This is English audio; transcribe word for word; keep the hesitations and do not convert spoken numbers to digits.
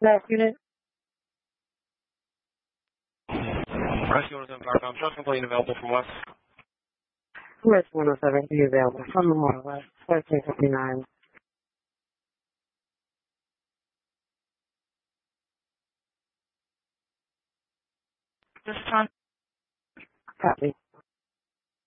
Last unit. Rescue one oh seven Powercom. Trust complaint available from West. Rescue one oh seven be available from Memorial West, thirteen fifty-nine. This time. Copy.